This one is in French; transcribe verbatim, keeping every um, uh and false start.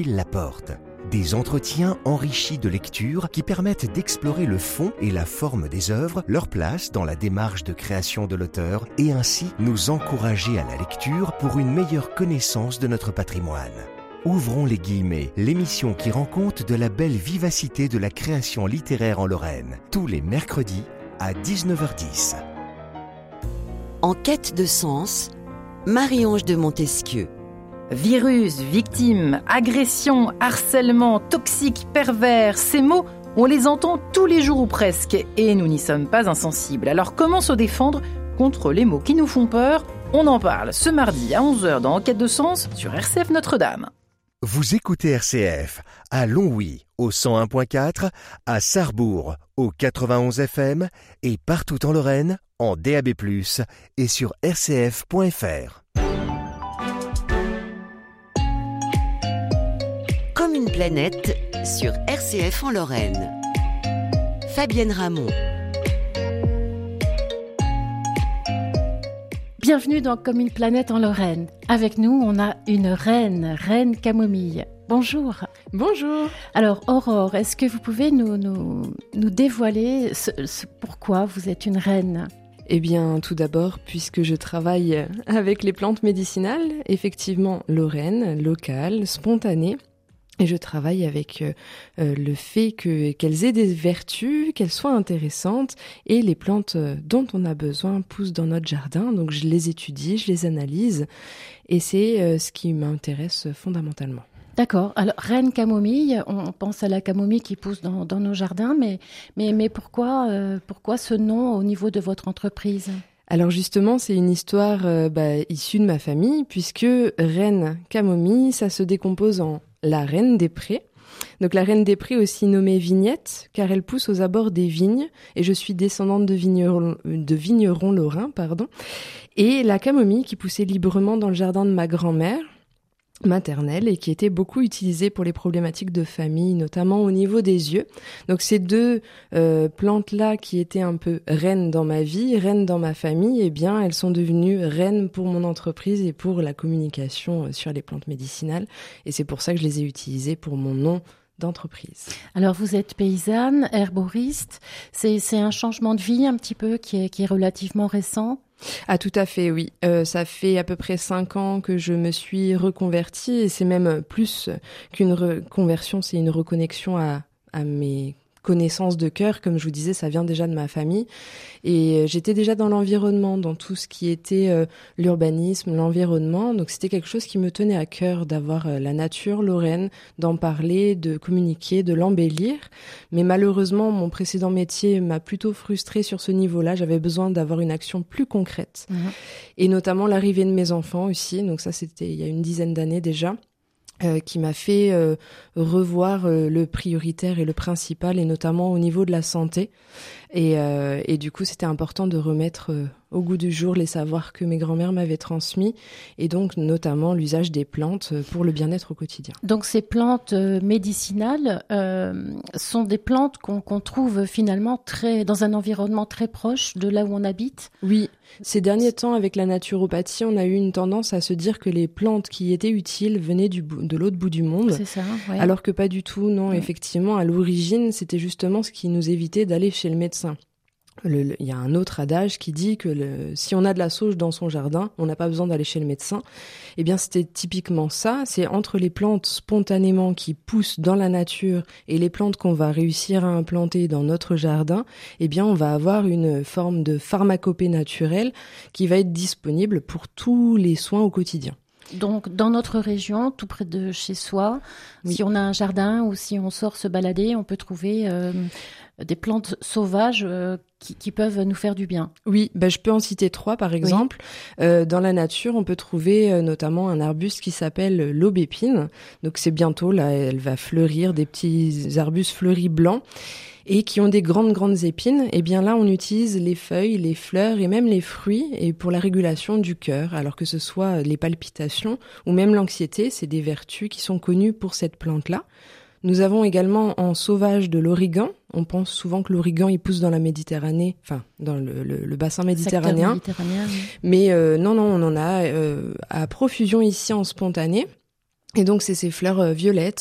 Laporte. Des entretiens enrichis de lectures qui permettent d'explorer le fond et la forme des œuvres, leur place dans la démarche de création de l'auteur et ainsi nous encourager à la lecture pour une meilleure connaissance de notre patrimoine. Ouvrons les guillemets, l'émission qui rend compte de la belle vivacité de la création littéraire en Lorraine, tous les mercredis à dix-neuf heures dix. En quête de sens, Marie-Ange de Montesquieu. Virus, victime, agression, harcèlement, toxique, pervers, ces mots, on les entend tous les jours ou presque, et nous n'y sommes pas insensibles. Alors comment se défendre contre les mots qui nous font peur ? On en parle ce mardi à onze heures dans Enquête de sens sur R C F Notre-Dame. Vous écoutez R C F à Longwy au cent un virgule quatre, à Sarrebourg au quatre-vingt-onze F M et partout en Lorraine en D A B plus, et sur r c f point f r. Comme une planète sur R C F en Lorraine. Fabienne Ramon. Bienvenue dans Comme une planète en Lorraine. Avec nous, on a une reine, reine camomille. Bonjour. Bonjour. Alors Aurore, est-ce que vous pouvez nous, nous, nous dévoiler ce, ce pourquoi vous êtes une reine ? Eh bien, tout d'abord, puisque je travaille avec les plantes médicinales, effectivement lorraines, locales, spontanées. Et je travaille avec euh, le fait que, qu'elles aient des vertus, qu'elles soient intéressantes, et les plantes dont on a besoin poussent dans notre jardin. Donc je les étudie, je les analyse, et c'est euh, ce qui m'intéresse fondamentalement. D'accord. Alors, reine camomille, on pense à la camomille qui pousse dans, dans nos jardins, mais, mais, mais pourquoi, euh, pourquoi ce nom au niveau de votre entreprise ? Alors justement, c'est une histoire euh, bah, issue de ma famille, puisque reine camomille, ça se décompose en la reine des prés. Donc la reine des prés, aussi nommée vignette, car elle pousse aux abords des vignes, et je suis descendante de vignerons, de vignerons lorrains, pardon. Et la camomille qui poussait librement dans le jardin de ma grand-mère maternelle et qui était beaucoup utilisée pour les problématiques de famille, notamment au niveau des yeux. Donc ces deux euh, plantes-là qui étaient un peu reines dans ma vie, reines dans ma famille, eh bien elles sont devenues reines pour mon entreprise et pour la communication sur les plantes médicinales. Et c'est pour ça que je les ai utilisées pour mon nom d'entreprise. Alors vous êtes paysanne, herboriste, c'est, c'est un changement de vie un petit peu qui est, qui est relativement récent ? Ah tout à fait, oui. Euh, ça fait à peu près cinq ans que je me suis reconvertie et c'est même plus qu'une reconversion, c'est une reconnexion à, à mes connaissances de cœur. Comme je vous disais, ça vient déjà de ma famille et j'étais déjà dans l'environnement, dans tout ce qui était euh, l'urbanisme, l'environnement. Donc c'était quelque chose qui me tenait à cœur d'avoir euh, la nature lorraine, d'en parler, de communiquer, de l'embellir. Mais malheureusement, mon précédent métier m'a plutôt frustrée sur ce niveau-là. J'avais besoin d'avoir une action plus concrète. Mmh. Et notamment l'arrivée de mes enfants aussi. Donc ça, c'était il y a une dizaine d'années déjà. Euh, qui m'a fait euh, revoir euh, le prioritaire et le principal, et notamment au niveau de la santé. Et, euh, et du coup, c'était important de remettre euh, au goût du jour les savoirs que mes grands-mères m'avaient transmis, et donc notamment l'usage des plantes pour le bien-être au quotidien. Donc ces plantes euh, médicinales euh, sont des plantes qu'on, qu'on trouve finalement très, dans un environnement très proche de là où on habite ? Oui. Ces derniers temps, avec la naturopathie, on a eu une tendance à se dire que les plantes qui étaient utiles venaient du bout, de l'autre bout du monde. C'est ça, ouais. Alors que pas du tout, non. Ouais. Effectivement, à l'origine, c'était justement ce qui nous évitait d'aller chez le médecin. Le, le, il y a un autre adage qui dit que le, si on a de la sauge dans son jardin, on n'a pas besoin d'aller chez le médecin. Eh bien, c'était typiquement ça. C'est entre les plantes spontanément qui poussent dans la nature et les plantes qu'on va réussir à implanter dans notre jardin, eh bien, on va avoir une forme de pharmacopée naturelle qui va être disponible pour tous les soins au quotidien. Donc, dans notre région, tout près de chez soi, oui. Si on a un jardin ou si on sort se balader, on peut trouver euh, des plantes sauvages euh, qui, qui peuvent nous faire du bien. Oui, bah, je peux en citer trois par exemple. Oui. Euh, dans la nature, on peut trouver euh, notamment un arbuste qui s'appelle l'aubépine. Donc c'est bientôt, là, elle va fleurir, des petits arbustes fleuris blancs et qui ont des grandes, grandes épines. Et bien là, on utilise les feuilles, les fleurs et même les fruits et pour la régulation du cœur, alors que ce soit les palpitations ou même l'anxiété, c'est des vertus qui sont connues pour cette plante-là. Nous avons également en sauvage de l'origan. On pense souvent que l'origan, il pousse dans la Méditerranée, enfin, dans le, le, le bassin méditerranéen. méditerranéen oui. Mais euh, non, non, on en a euh, à profusion ici en spontané. Et donc c'est ces fleurs euh, violettes